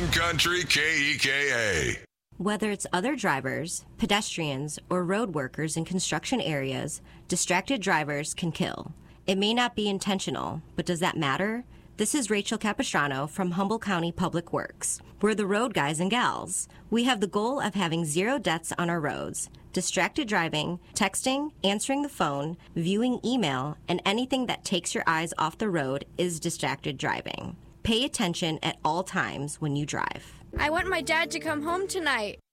Sun Country KEKA. Whether it's other drivers, pedestrians, or road workers in construction areas, distracted drivers can kill. It may not be intentional, but does that matter? This is Rachel Capistrano from Humboldt County Public Works. We're the road guys and gals. We have the goal of having 0 deaths on our roads. Distracted driving, texting, answering the phone, viewing email, and anything that takes your eyes off the road is distracted driving. Pay attention at all times when you drive. I want my dad to come home tonight.